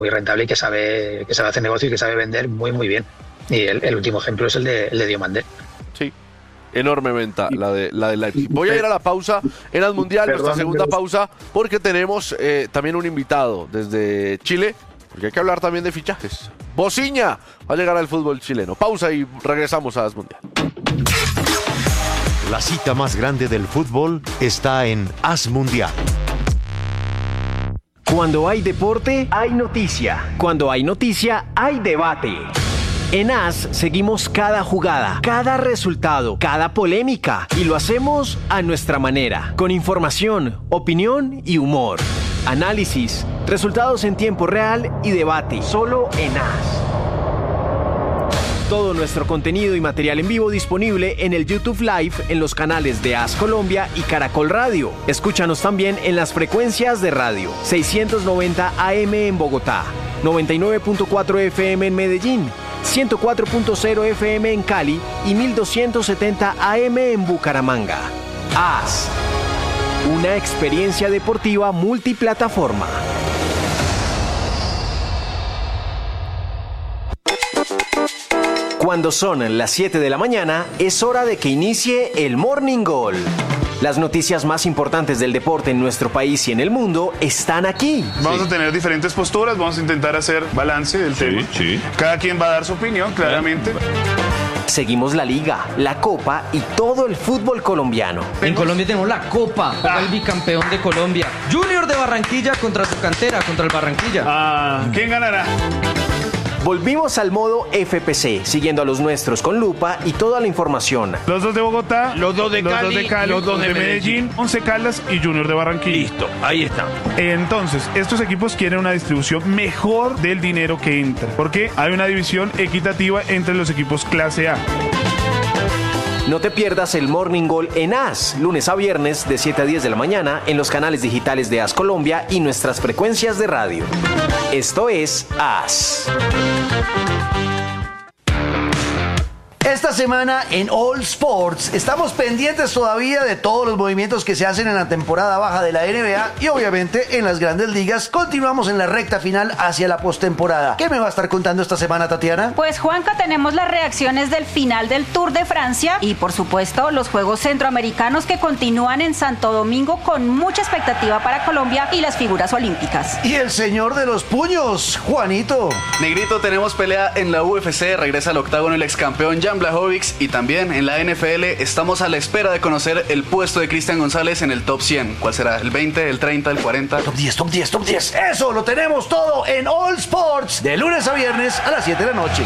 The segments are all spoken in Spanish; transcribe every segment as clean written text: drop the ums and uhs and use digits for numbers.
muy rentable y que sabe hacer negocio y que sabe vender muy, muy bien. Y el último ejemplo es el de Diomandé. Sí, enorme venta la de Leipzig. Voy a ir a la pausa en el Mundial, nuestra segunda pausa, porque tenemos también un invitado desde Chile, porque hay que hablar también de fichajes. Bociña va a llegar al fútbol chileno. Pausa y regresamos a Mundial. La cita más grande del fútbol está en As Mundial. Cuando hay deporte, hay noticia. Cuando hay noticia, hay debate. En AS seguimos cada jugada, cada resultado, cada polémica y lo hacemos a nuestra manera, con información, opinión y humor. Análisis, resultados en tiempo real y debate, solo en AS. Todo nuestro contenido y material en vivo disponible en el YouTube Live en los canales de AS Colombia y Caracol Radio. Escúchanos también en las frecuencias de radio 690 AM en Bogotá, 99.4 FM en Medellín, 104.0 FM en Cali y 1270 AM en Bucaramanga. AS, una experiencia deportiva multiplataforma. Cuando son las 7 de la mañana, es hora de que inicie el Morning Goal. Las noticias más importantes del deporte en nuestro país y en el mundo están aquí. Vamos a tener diferentes posturas, vamos a intentar hacer balance del tema. Sí. Cada quien va a dar su opinión, claramente. Seguimos la Liga, la Copa y todo el fútbol colombiano. En Colombia tenemos la Copa, el bicampeón de Colombia. Junior de Barranquilla contra su cantera, contra el Barranquilla. ¿Quién ganará? Volvimos al modo FPC, siguiendo a los nuestros con lupa y toda la información. Los dos de Bogotá, los dos de Cali, los dos de Medellín, Once Caldas y Junior de Barranquilla. Listo, ahí está. Entonces, estos equipos quieren una distribución mejor del dinero que entra, porque hay una división equitativa entre los equipos clase A. No te pierdas el Morning Goal en AS, lunes a viernes de 7 a 10 de la mañana en los canales digitales de AS Colombia y nuestras frecuencias de radio. Esto es AS. Esta semana en All Sports estamos pendientes todavía de todos los movimientos que se hacen en la temporada baja de la NBA y obviamente en las grandes ligas. Continuamos en la recta final hacia la postemporada. ¿Qué me va a estar contando esta semana, Tatiana? Pues Juanca, tenemos las reacciones del final del Tour de Francia y por supuesto los Juegos Centroamericanos que continúan en Santo Domingo con mucha expectativa para Colombia y las figuras olímpicas. Y el señor de los puños, Juanito. Negrito, tenemos pelea en la UFC, regresa al octágono el ex campeón Jan Blachowicz y también en la NFL estamos a la espera de conocer el puesto de Cristian González en el top 100. ¿Cuál será? ¿El 20, el 30, el 40? Top 10, top 10, top 10. Eso lo tenemos todo en All Sports de lunes a viernes a las 7 de la noche.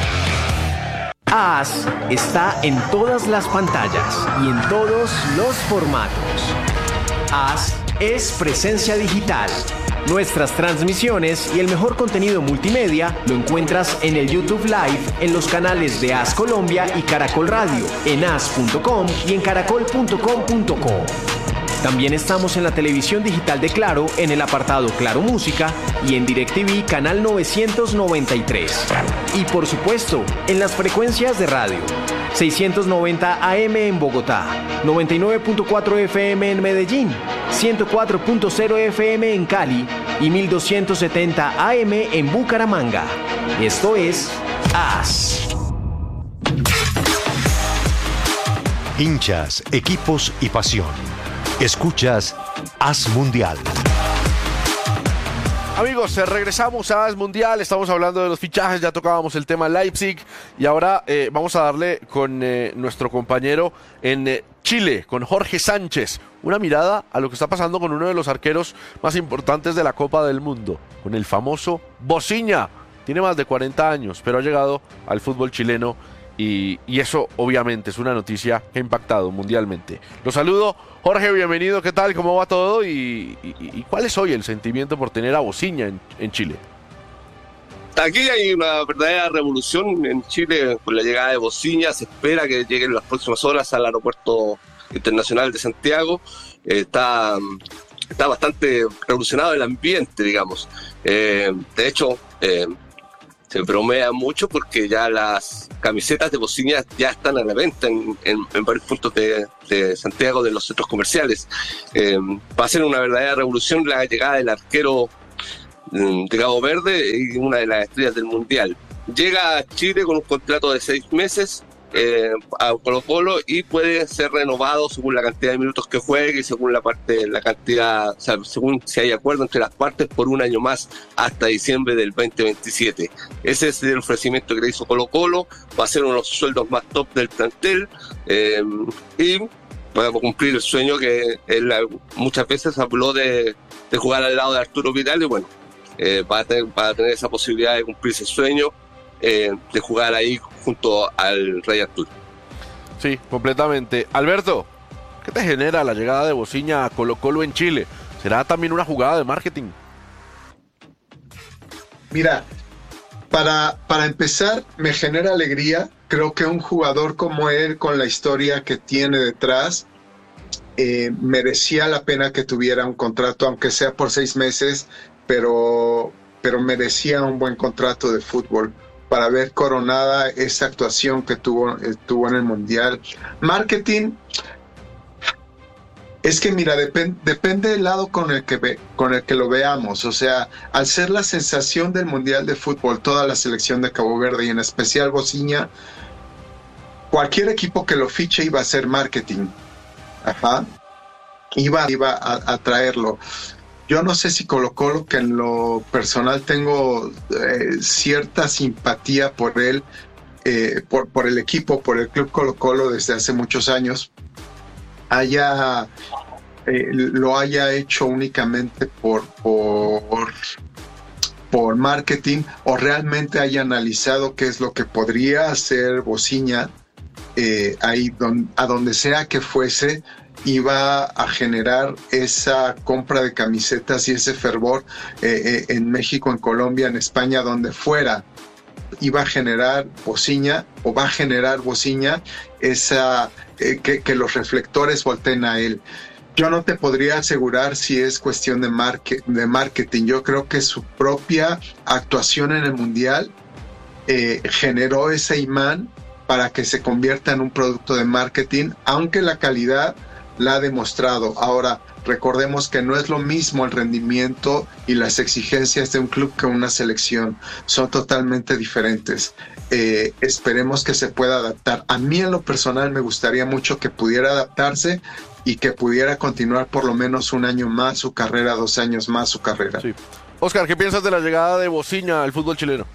AS está en todas las pantallas y en todos los formatos. AS es presencia digital. Nuestras transmisiones y el mejor contenido multimedia lo encuentras en el YouTube Live, en los canales de AS Colombia y Caracol Radio, en as.com y en caracol.com.co. También estamos en la televisión digital de Claro, en el apartado Claro Música y en DirecTV canal 993. Y por supuesto, en las frecuencias de radio. 690 AM en Bogotá, 99.4 FM en Medellín, 104.0 FM en Cali y 1270 AM en Bucaramanga. Esto es AS. Hinchas, equipos y pasión. Escuchas AS Mundial. Amigos, regresamos a AS Mundial, estamos hablando de los fichajes, ya tocábamos el tema Leipzig y ahora vamos a darle con nuestro compañero en Chile, con Jorge Sánchez, una mirada a lo que está pasando con uno de los arqueros más importantes de la Copa del Mundo, con el famoso Bociña. Tiene más de 40 años, pero ha llegado al fútbol chileno y eso obviamente es una noticia que ha impactado mundialmente. Los saludo, Jorge, bienvenido, ¿qué tal? ¿Cómo va todo? ¿Y cuál es hoy el sentimiento por tener a Bociña en Chile? Aquí hay una verdadera revolución en Chile con la llegada de Bociña. Se espera que llegue en las próximas horas al aeropuerto internacional de Santiago. Está bastante revolucionado el ambiente, digamos. De hecho, se bromea mucho porque ya las camisetas de Bociña ya están a la venta en varios puntos de Santiago, de los centros comerciales. Va a ser una verdadera revolución la llegada del arquero de Cabo Verde y una de las estrellas del Mundial. Llega a Chile con un contrato de 6 meses a Colo-Colo y puede ser renovado según la cantidad de minutos que juegue y según la cantidad, o sea, según si hay acuerdo entre las partes, por un año más hasta diciembre del 2027. Ese es el ofrecimiento que le hizo Colo-Colo. Va a ser uno de los sueldos más top del plantel y podemos cumplir el sueño que él muchas veces habló de jugar al lado de Arturo Vidal, y bueno, va a tener esa posibilidad de cumplir ese sueño de jugar ahí junto al Rey Arturo. Sí, completamente. Alberto, ¿qué te genera la llegada de Bociña a Colo-Colo en Chile? ¿Será también una jugada de marketing? Mira, para empezar, me genera alegría. Creo que un jugador como él, con la historia que tiene detrás, merecía la pena que tuviera un contrato, aunque sea por 6 meses, pero merecía un buen contrato de fútbol para ver coronada esa actuación que tuvo en el Mundial. Marketing, es que mira, depende del lado con el que lo veamos. O sea, al ser la sensación del Mundial de Fútbol, toda la selección de Cabo Verde y en especial Bociña, cualquier equipo que lo fiche iba a hacer marketing. Ajá. Iba a traerlo. Yo no sé si Colo-Colo, que en lo personal tengo cierta simpatía por él, por el equipo, por el club Colo-Colo desde hace muchos años, lo haya hecho únicamente por marketing, o realmente haya analizado qué es lo que podría hacer Bociña a donde sea que fuese. Iba a generar esa compra de camisetas y ese fervor en México, en Colombia, en España, donde fuera. Iba a generar Bociña, o va a generar Bociña, que los reflectores volteen a él. Yo no te podría asegurar si es cuestión de marketing. Yo creo que su propia actuación en el Mundial generó ese imán para que se convierta en un producto de marketing, aunque la calidad la ha demostrado. Ahora, recordemos que no es lo mismo el rendimiento y las exigencias de un club que una selección. Son totalmente diferentes. Esperemos que se pueda adaptar. A mí en lo personal me gustaría mucho que pudiera adaptarse y que pudiera continuar por lo menos un año más su carrera, 2 años más su carrera. Sí. Oscar, ¿qué piensas de la llegada de Bociña al fútbol chileno?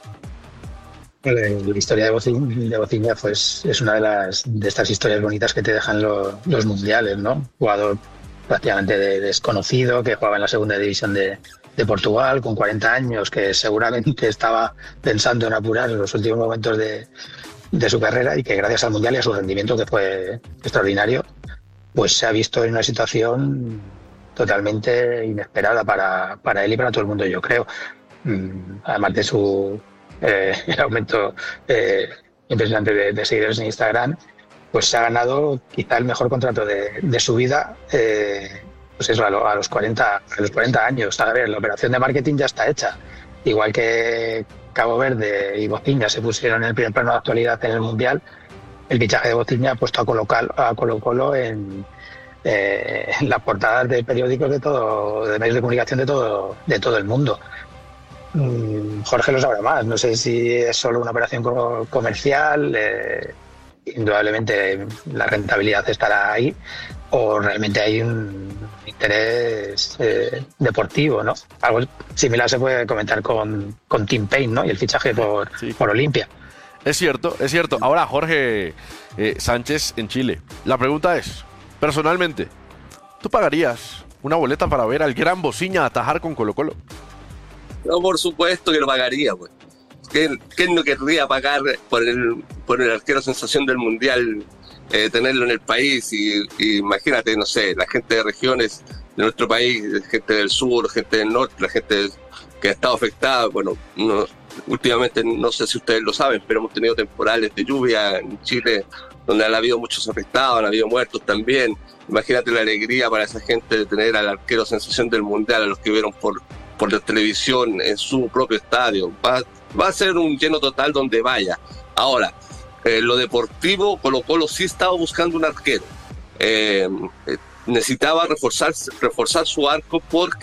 La historia de Bociña pues, es una de estas historias bonitas que te dejan los mundiales, ¿no? Jugador prácticamente desconocido, que jugaba en la segunda división de Portugal, con 40 años, que seguramente estaba pensando en apurar en los últimos momentos de su carrera, y que gracias al mundial y a su rendimiento, que fue extraordinario, pues se ha visto en una situación totalmente inesperada para él y para todo el mundo, yo creo. Además de el aumento impresionante de seguidores en Instagram, pues se ha ganado quizá el mejor contrato de su vida, pues eso, a los 40 años. A ver, la operación de marketing ya está hecha. Igual que Cabo Verde y Bociña se pusieron en el primer plano de actualidad en el Mundial, el fichaje de Bociña ha puesto a Colo-Colo en las portadas de periódicos de medios de comunicación de todo el mundo. Jorge lo sabrá más. No sé si es solo una operación comercial, indudablemente la rentabilidad estará ahí, o realmente hay un interés deportivo, ¿no? Algo similar se puede comentar con Tim Payne, ¿no? Y el fichaje por Olimpia. Es cierto. Ahora, Jorge Sánchez en Chile. La pregunta es, personalmente, ¿tú pagarías una boleta para ver al gran Bociña atajar con Colo-Colo? No, por supuesto que lo pagaría, pues. ¿Quién no querría pagar por el arquero sensación del Mundial, tenerlo en el país? Y imagínate, no sé, la gente de regiones de nuestro país, gente del sur, gente del norte, la gente que ha estado afectada. Bueno, últimamente, no sé si ustedes lo saben, pero hemos tenido temporales de lluvia en Chile donde han habido muchos afectados, han habido muertos también. Imagínate la alegría para esa gente de tener al arquero sensación del Mundial, a los que vieron por la televisión en su propio estadio. Va a ser un lleno total donde vaya. Ahora, lo deportivo, Colo-Colo sí estaba buscando un arquero. Necesitaba reforzar su arco, porque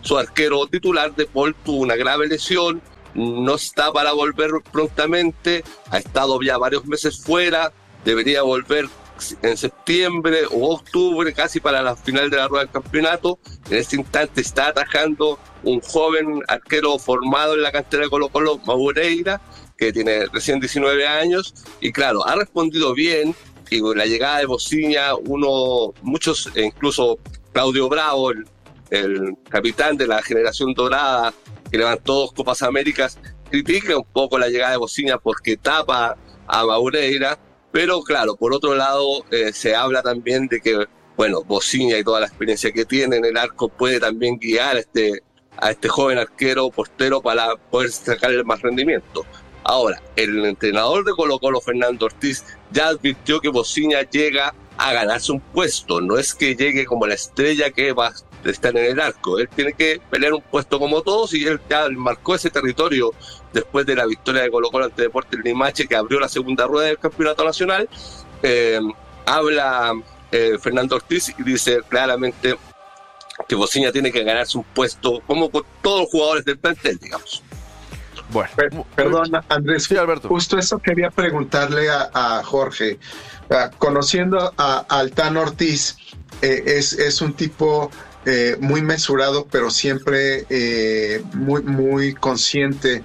su arquero titular. De Paul tuvo una grave lesión, no está para volver prontamente, ha estado ya varios meses fuera, debería volver en septiembre o octubre, casi para la final de la rueda del campeonato. En este instante está atajando un joven arquero formado en la cantera de Colo-Colo, Maureira, que tiene recién 19 años, y claro, ha respondido bien, y con la llegada de Bociña, muchos, incluso Claudio Bravo, el capitán de la generación dorada, que levantó 2 Copas Américas, critica un poco la llegada de Bociña porque tapa a Maureira. Pero claro, por otro lado, se habla también de que, bueno, Bociña y toda la experiencia que tiene en el arco puede también guiar a este joven arquero portero para poder sacarle más rendimiento. Ahora, el entrenador de Colo-Colo, Fernando Ortiz, ya advirtió que Bociña llega a ganarse un puesto. No es que llegue como la estrella que va a estar en el arco. Él tiene que pelear un puesto como todos, y él ya marcó ese territorio después de la victoria de Colo-Colo ante Deportes Limache, que abrió la segunda rueda del campeonato nacional. Habla Fernando Ortiz y dice claramente que Bociña tiene que ganarse un puesto como con todos los jugadores del plantel, digamos. Bueno, perdón, Andrés, sí, Alberto. Justo eso quería preguntarle a Jorge. Conociendo al Tan Ortiz, es un tipo muy mesurado, pero siempre muy consciente,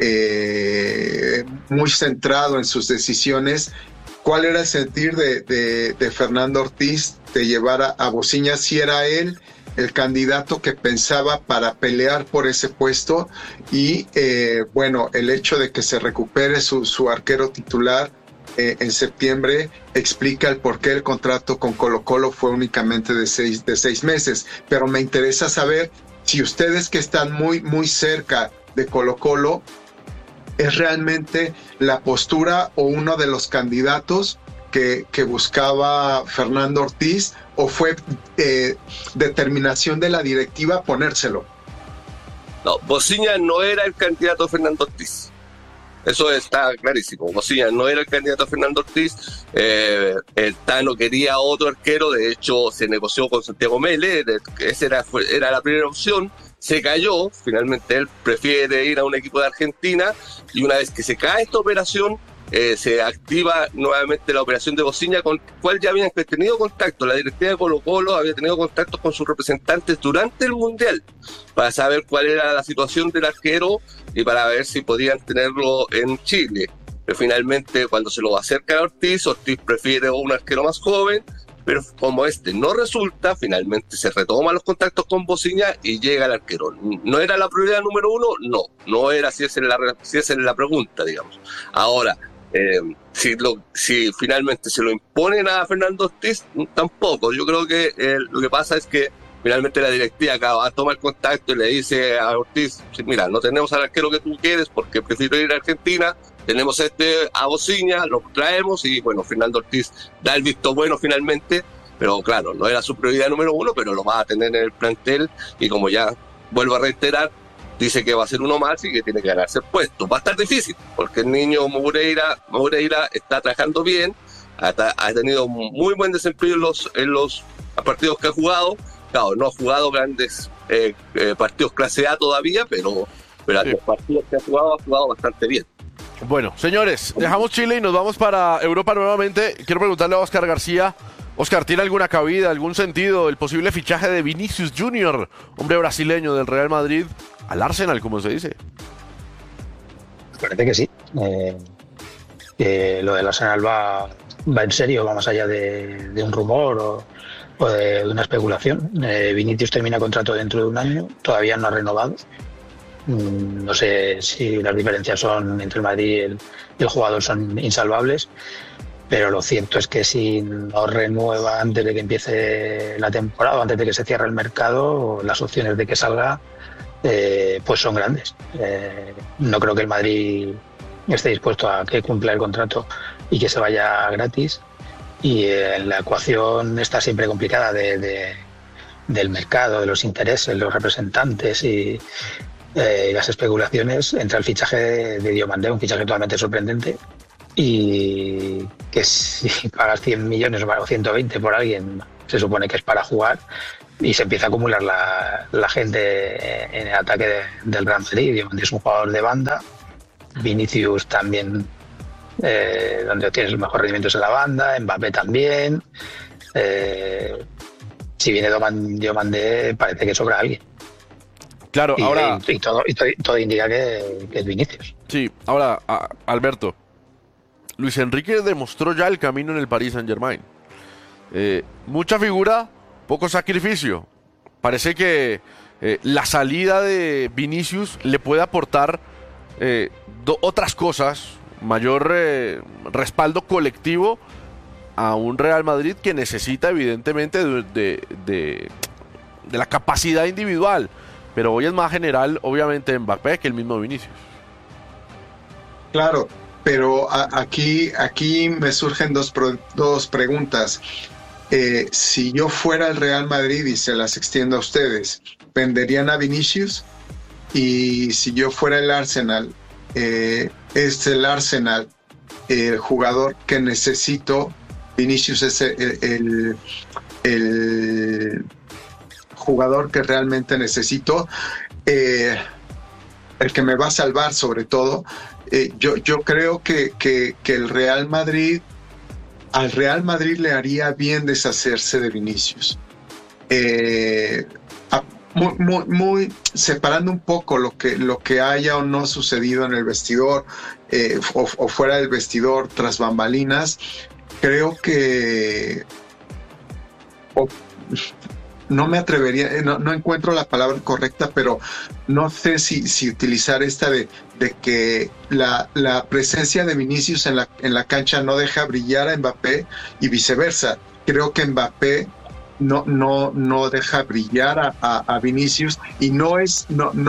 muy centrado en sus decisiones. ¿Cuál era el sentir de Fernando Ortiz de llevar a Bociña, si era él el candidato que pensaba para pelear por ese puesto? Y bueno, el hecho de que se recupere su arquero titular en septiembre explica el por qué el contrato con Colo-Colo fue únicamente de seis meses. Pero me interesa saber si ustedes, que están muy cerca de Colo-Colo, es realmente la postura o uno de los candidatos que buscaba Fernando Ortiz, o fue determinación de la directiva ponérselo. No, Bociña no era el candidato a Fernando Ortiz. Eso está clarísimo. Bociña no era el candidato a Fernando Ortiz. El Tano quería otro arquero. De hecho, se negoció con Santiago Mele. Esa era la primera opción. Se cayó. Finalmente él prefiere ir a un equipo de Argentina. Y una vez que se cae esta operación, se activa nuevamente la operación de Bociña, con la cual ya habían tenido contacto. La directiva de Colo-Colo había tenido contacto con sus representantes durante el Mundial para saber cuál era la situación del arquero y para ver si podían tenerlo en Chile. Pero finalmente, cuando se lo acerca a Ortiz prefiere un arquero más joven, pero como no resulta, finalmente se retoman los contactos con Bociña y llega el arquero. ¿No era la prioridad número uno? No era, si esa es la pregunta, digamos. Ahora, si finalmente se lo imponen a Fernando Ortiz, tampoco. Yo creo que lo que pasa es que finalmente la directiva acaba de tomar contacto y le dice a Ortiz: mira, no tenemos al arquero que tú quieres porque prefiero ir a Argentina, tenemos a Bociña, lo traemos. Y bueno, Fernando Ortiz da el visto bueno finalmente, pero claro, no era su prioridad número uno, pero lo va a tener en el plantel, y como ya vuelvo a reiterar, dice que va a ser uno más y que tiene que ganarse el puesto. Va a estar difícil, porque el niño Maureira está trabajando bien, ha tenido muy buen desempeño en los partidos que ha jugado. Claro, no ha jugado grandes partidos clase A todavía, pero sí, los partidos que ha jugado bastante bien. Bueno, señores, dejamos Chile y nos vamos para Europa nuevamente. Quiero preguntarle a Oscar García. Oscar, ¿tiene alguna cabida, algún sentido el posible fichaje de Vinicius Junior, hombre brasileño del Real Madrid, al Arsenal, como se dice? Parece que sí. Lo del Arsenal va en serio, va más allá de un rumor o de una especulación. Vinicius termina contrato dentro de un año, todavía no ha renovado. No sé si las diferencias entre el Madrid y el jugador son insalvables, pero lo cierto es que si no renueva antes de que empiece la temporada o antes de que se cierre el mercado, las opciones de que salga pues son grandes. No creo que el Madrid esté dispuesto a que cumpla el contrato y que se vaya gratis, y la ecuación está siempre complicada del mercado, de los intereses, los representantes y las especulaciones. Entra el fichaje de Diomandé, un fichaje totalmente sorprendente, y que si pagas 100 millones o 120 por alguien se supone que es para jugar, y se empieza a acumular la gente en el ataque del Real Madrid. Diomandé es un jugador de banda, Vinicius también, donde tienes los mejores rendimientos en la banda, Mbappé también. Si viene Diomandé, parece que sobra alguien. Claro, ahora... Y todo indica que es Vinicius. Sí, ahora, Alberto, Luis Enrique demostró ya el camino en el Paris Saint-Germain. Mucha figura, poco sacrificio. Parece que la salida de Vinicius le puede aportar otras cosas, mayor respaldo colectivo a un Real Madrid que necesita evidentemente de la capacidad individual, pero hoy es más general obviamente Mbappé que el mismo Vinicius. Claro, pero aquí me surgen dos preguntas. Si yo fuera el Real Madrid, y se las extiendo a ustedes, ¿venderían a Vinicius? Y si yo fuera el Arsenal, es el Arsenal el jugador que necesito. Vinicius es el jugador que realmente necesito, el que me va a salvar sobre todo. Yo creo que el Real Madrid, al Real Madrid le haría bien deshacerse de Vinicius. Muy separando un poco lo que haya o no sucedido en el vestidor, o fuera del vestidor tras bambalinas, creo que no me atrevería, no encuentro la palabra correcta, pero no sé si utilizar esta de que la presencia de Vinicius en la cancha no deja brillar a Mbappé y viceversa. Creo que Mbappé no deja brillar a Vinicius, y no es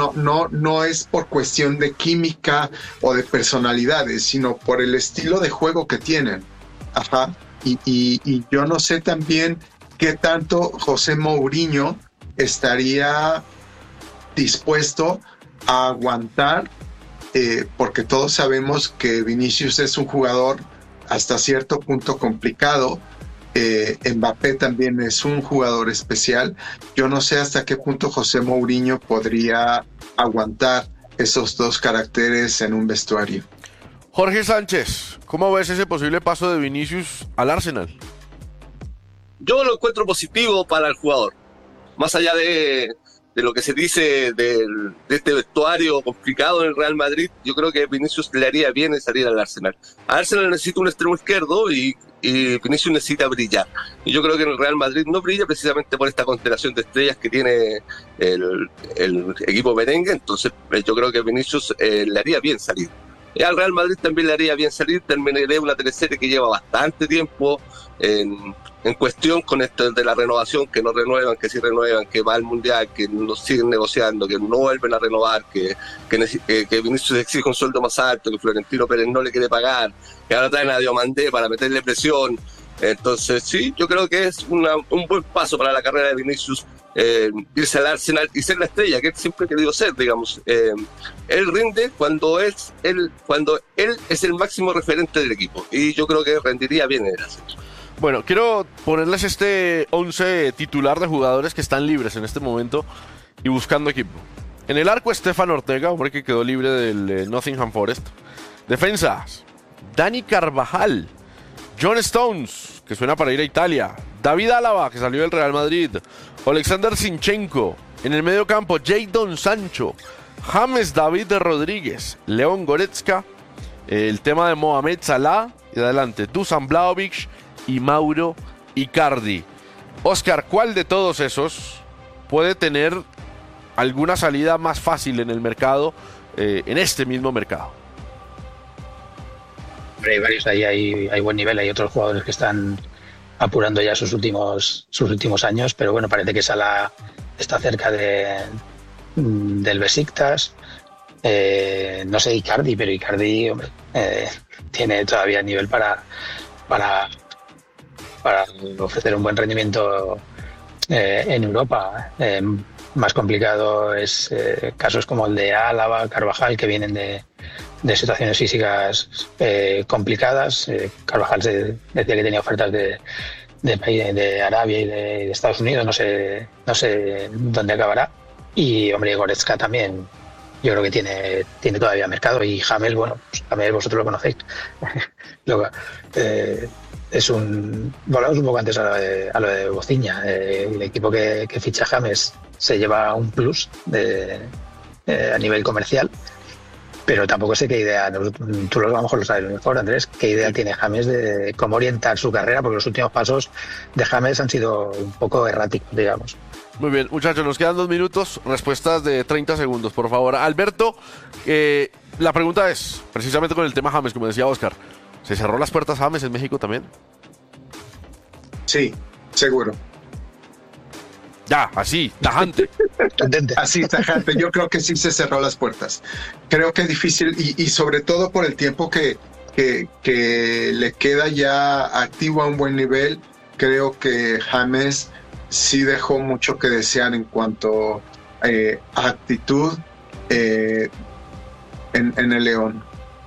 por cuestión de química o de personalidades, sino por el estilo de juego que tienen. Ajá. Y yo no sé también qué tanto José Mourinho estaría dispuesto a aguantar, porque todos sabemos que Vinicius es un jugador hasta cierto punto complicado. Mbappé también es un jugador especial. Yo no sé hasta qué punto José Mourinho podría aguantar esos dos caracteres en un vestuario. Jorge Sánchez, ¿cómo ves ese posible paso de Vinicius al Arsenal? Yo lo encuentro positivo para el jugador. Más allá de lo que se dice de este vestuario complicado en el Real Madrid, yo creo que Vinicius le haría bien en salir al Arsenal. A Arsenal necesita un extremo izquierdo y Vinicius necesita brillar. Y yo creo que en el Real Madrid no brilla precisamente por esta constelación de estrellas que tiene el equipo merengue. Entonces yo creo que Vinicius le haría bien salir. Y al Real Madrid también le haría bien salir. Terminaré una teleserie que lleva bastante tiempo en cuestión con esto de la renovación, que no renuevan, que sí renuevan, que va al Mundial, que no siguen negociando, que no vuelven a renovar, que Vinicius exige un sueldo más alto, que Florentino Pérez no le quiere pagar, que ahora traen a Diomandé para meterle presión. Entonces sí, yo creo que es un buen paso para la carrera de Vinicius, irse al Arsenal y ser la estrella que él siempre ha querido ser, digamos. Él rinde cuando él es el máximo referente del equipo, y yo creo que rendiría bien en el Arsenal. Bueno, quiero ponerles este 11 titular de jugadores que están libres en este momento y buscando equipo. En el arco, Stefan Ortega, hombre que quedó libre del Nottingham Forest. Defensas, Dani Carvajal, John Stones, que suena para ir a Italia, David Álava, que salió del Real Madrid, Alexander Zinchenko. En el medio campo, Jadon Sancho, James David Rodríguez, Leon Goretzka, el tema de Mohamed Salah, y adelante Dusan Vlahovic y Mauro Icardi. Oscar, ¿cuál de todos esos puede tener alguna salida más fácil en el mercado, en este mismo mercado? Hay varios, ahí hay buen nivel. Hay otros jugadores que están apurando ya sus últimos años, pero bueno, parece que Salah está cerca del Besiktas. No sé Icardi, pero Icardi, hombre, tiene todavía nivel para ofrecer un buen rendimiento en Europa. Más complicado es casos como el de Álava, Carvajal, que vienen de situaciones físicas complicadas. Carvajal se decía que tenía ofertas de Arabia y de Estados Unidos, no sé dónde acabará. Y hombre, Goretzka también, yo creo que tiene todavía mercado. Y James, bueno, pues James vosotros lo conocéis. Volvamos un poco antes a lo de Bociña. El equipo que ficha James se lleva un plus a nivel comercial, pero tampoco sé qué idea, tú a lo mejor lo sabes mejor, Andrés, qué idea tiene James de cómo orientar su carrera, porque los últimos pasos de James han sido un poco erráticos, digamos. Muy bien, muchachos, nos quedan 2 minutos, respuestas de 30 segundos, por favor. Alberto, la pregunta es, precisamente con el tema James, como decía Oscar, ¿se cerró las puertas a James en México también? Sí, seguro. Ya, así, tajante. Así, tajante. Yo creo que sí se cerró las puertas. Creo que es difícil y sobre todo por el tiempo que le queda ya activo a un buen nivel. Creo que James sí dejó mucho que desear en cuanto a actitud en el León.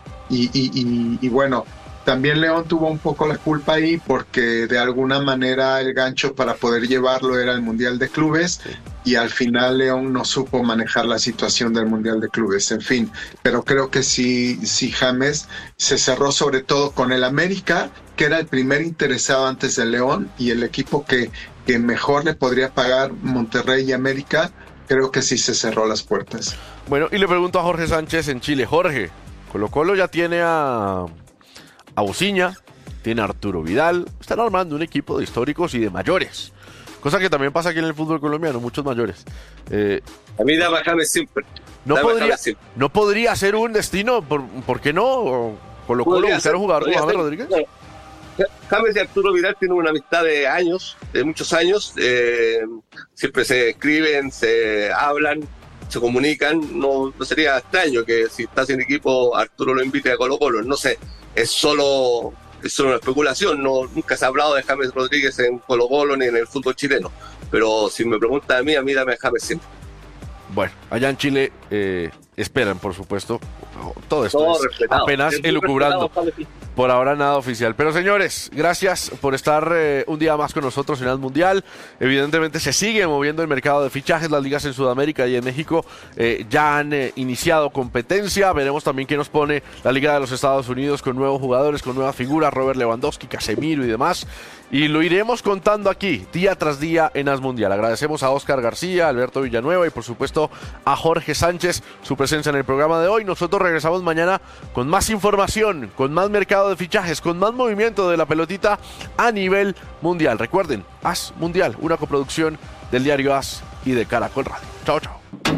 Y bueno, también León tuvo un poco la culpa ahí porque de alguna manera el gancho para poder llevarlo era el Mundial de Clubes y al final León no supo manejar la situación del Mundial de Clubes, en fin, pero creo que sí James se cerró sobre todo con el América, que era el primer interesado antes del León y el equipo que mejor le podría pagar, Monterrey y América, creo que sí se cerró las puertas. Bueno, y le pregunto a Jorge Sánchez en Chile. Jorge, Colo-Colo ya tiene a Bociña, tiene a Arturo Vidal, están armando un equipo de históricos y de mayores, cosa que también pasa aquí en el fútbol colombiano, muchos mayores. A mí dame a James siempre. ¿No podría ser un destino? ¿Por qué no? Colo-Colo buscar un jugador como James Rodríguez. Bueno, James y Arturo Vidal tienen una amistad de años, de muchos años, siempre se escriben, se hablan, se comunican. No sería extraño que si está sin equipo Arturo lo invite a Colo-Colo, no sé. Es solo una especulación, nunca se ha hablado de James Rodríguez en Colo-Colo ni en el fútbol chileno, pero si me preguntan a mí dame a James siempre. Bueno, allá en Chile esperan, por supuesto, todo esto apenas elucubrando. Por ahora nada oficial. Pero señores, gracias por estar un día más con nosotros en el Mundial. Evidentemente se sigue moviendo el mercado de fichajes. Las ligas en Sudamérica y en México ya han iniciado competencia. Veremos también qué nos pone la Liga de los Estados Unidos con nuevos jugadores, con nuevas figuras, Robert Lewandowski, Casemiro y demás. Y lo iremos contando aquí, día tras día en As Mundial. Agradecemos a Oscar García, a Alberto Villanueva y por supuesto a Jorge Sánchez su presencia en el programa de hoy. Nosotros regresamos mañana con más información, con más mercado de fichajes, con más movimiento de la pelotita a nivel mundial. Recuerden, As Mundial, una coproducción del diario As y de Caracol Radio. Chao, chao.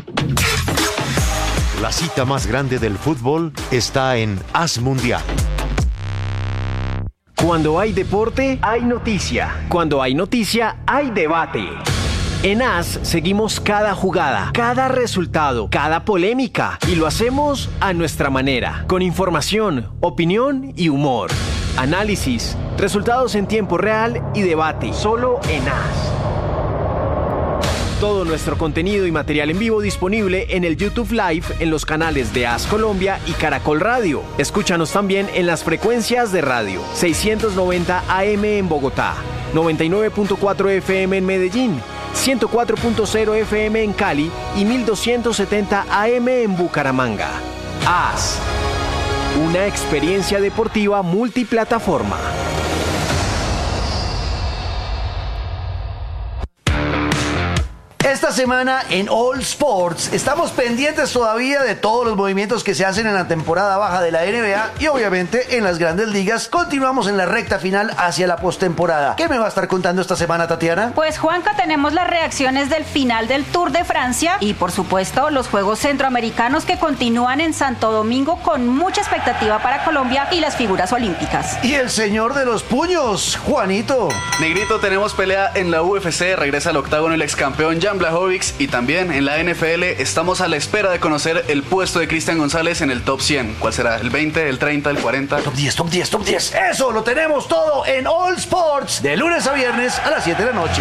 La cita más grande del fútbol está en As Mundial. Cuando hay deporte, hay noticia. Cuando hay noticia, hay debate. En AS seguimos cada jugada, cada resultado, cada polémica y lo hacemos a nuestra manera, con información, opinión y humor. Análisis, resultados en tiempo real y debate, solo en AS. Todo nuestro contenido y material en vivo disponible en el YouTube Live en los canales de AS Colombia y Caracol Radio. Escúchanos también en las frecuencias de radio 690 AM en Bogotá, 99.4 FM en Medellín, 104.0 FM en Cali y 1270 AM en Bucaramanga. AS, una experiencia deportiva multiplataforma. Esta semana en All Sports estamos pendientes todavía de todos los movimientos que se hacen en la temporada baja de la NBA y obviamente en las grandes ligas. Continuamos en la recta final hacia la postemporada. ¿Qué me va a estar contando esta semana, Tatiana? Pues Juanca, tenemos las reacciones del final del Tour de Francia y por supuesto los Juegos Centroamericanos que continúan en Santo Domingo con mucha expectativa para Colombia y las figuras olímpicas. Y el señor de los puños, Juanito. Negrito, tenemos pelea en la UFC, regresa al octágono el ex campeón Jan Blachowicz y también en la NFL estamos a la espera de conocer el puesto de Cristian González en el top 100. ¿Cuál será? ¿El 20, el 30, el 40? Top 10, top 10, top 10. Eso lo tenemos todo en All Sports de lunes a viernes a las 7 de la noche.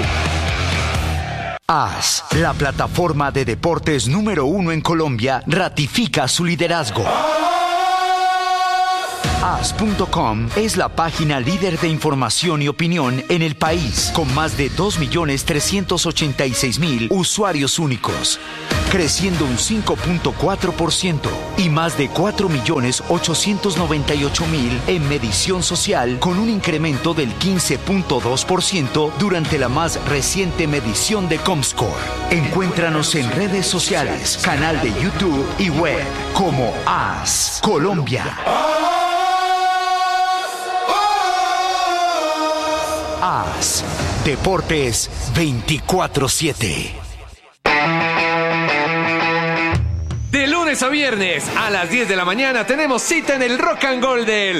AS, la plataforma de deportes número 1 en Colombia, ratifica su liderazgo. As.com es la página líder de información y opinión en el país, con más de 2.386.000 usuarios únicos, creciendo un 5.4% y más de 4.898.000 en medición social, con un incremento del 15.2% durante la más reciente medición de Comscore. Encuéntranos en redes sociales, canal de YouTube y web como AS Colombia. AS Deportes 24/7. De lunes a viernes a las 10 de la mañana tenemos cita en el Rock and Roll del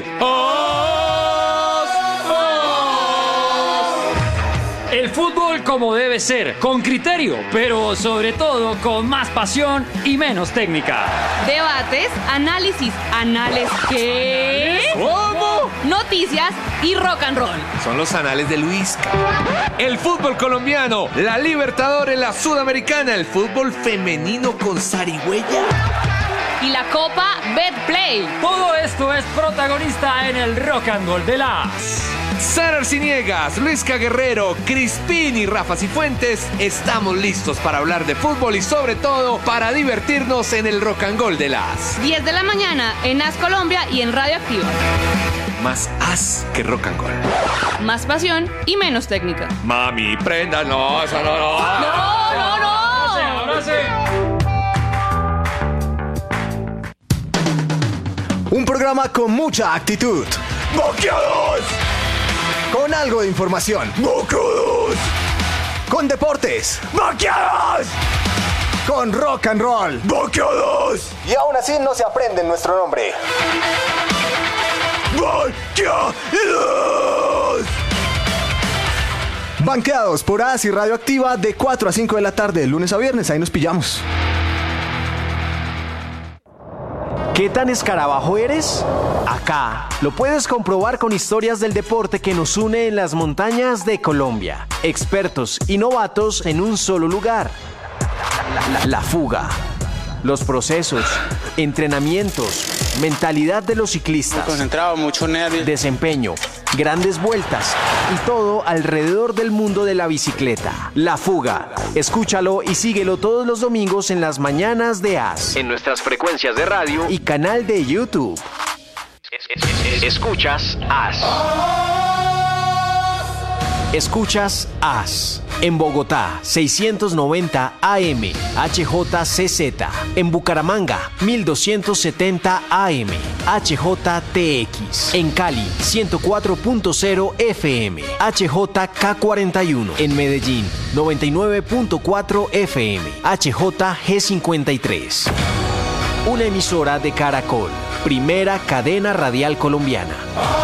El fútbol como debe ser, con criterio, pero sobre todo con más pasión y menos técnica. Debates, análisis, ¿qué? ¿Cómo? Noticias y rock and roll. Son los anales de Luis. El fútbol colombiano, la Libertadores, la Sudamericana, el fútbol femenino con zarigüeya. Y la Copa Betplay. Todo esto es protagonista en el Rock and Roll de las... Sara Arciniegas, Luisca Guerrero, Crispín y Rafa Cifuentes, estamos listos para hablar de fútbol y sobre todo para divertirnos en el Rock and Roll de las 10 de la mañana en AS Colombia y en Radio Activa. Más as que rock and roll. Más pasión y menos técnica. Mami, prenda, no, eso no. No. Ahora sí. Un programa con mucha actitud. ¡Boqueados! Con algo de información. ¡Boqueados! Con deportes. ¡Boqueados! Con rock and roll. ¡Boqueados! Y aún así no se aprende nuestro nombre. ¡Boqueados! Banqueados por AS y Radioactiva de 4 a 5 de la tarde, de lunes a viernes. Ahí nos pillamos. ¿Qué tan escarabajo eres? Acá lo puedes comprobar con historias del deporte que nos une en las montañas de Colombia. Expertos y novatos en un solo lugar. La fuga. Los procesos, entrenamientos, mentalidad de los ciclistas. Muy concentrado, mucho nervio. Desempeño, grandes vueltas y todo alrededor del mundo de la bicicleta. La fuga. Escúchalo y síguelo todos los domingos en las mañanas de AS. En nuestras frecuencias de radio y canal de YouTube. Escuchas AS. Escuchas AS. En Bogotá, 690 AM, HJCZ. En Bucaramanga, 1270 AM, HJTX. En Cali, 104.0 FM, HJK41. En Medellín, 99.4 FM, HJG53. Una emisora de Caracol, primera cadena radial colombiana.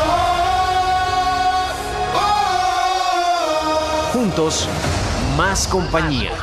Juntos, más compañía.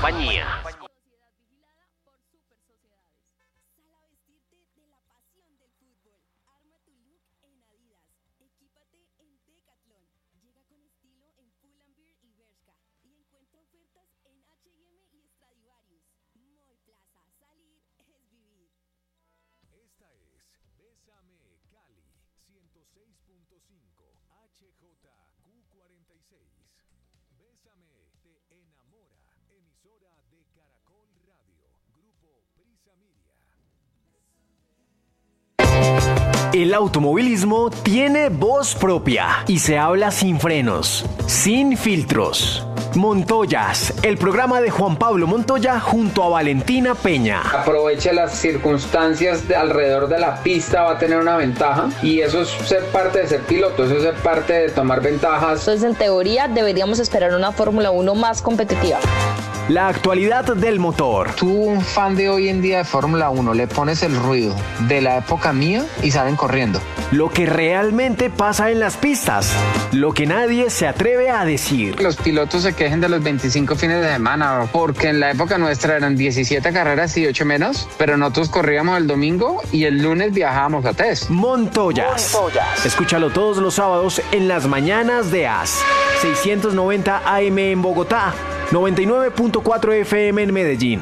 El automovilismo tiene voz propia y se habla sin frenos, sin filtros. Montoyas, el programa de Juan Pablo Montoya junto a Valentina Peña. Aprovecha las circunstancias alrededor de la pista, va a tener una ventaja y eso es ser parte de ser piloto, eso es ser parte de tomar ventajas. Entonces, en teoría, deberíamos esperar una Fórmula 1 más competitiva. La actualidad del motor. Tú, un fan de hoy en día de Fórmula 1, le pones el ruido de la época mía y salen corriendo. Lo que realmente pasa en las pistas, lo que nadie se atreve a decir. Los pilotos se quejen de los 25 fines de semana, porque en la época nuestra eran 17 carreras y 8 menos, pero nosotros corríamos el domingo y el lunes viajábamos a test. Montoyas. Escúchalo todos los sábados en las mañanas de AS. 690 AM en Bogotá. 99.4 FM en Medellín,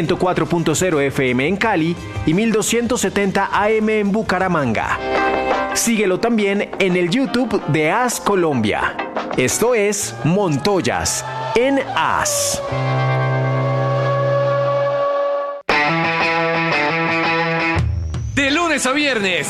104.0 FM en Cali y 1270 AM en Bucaramanga. Síguelo también en el YouTube de AS Colombia. Esto es Montoyas en AS. De lunes a viernes,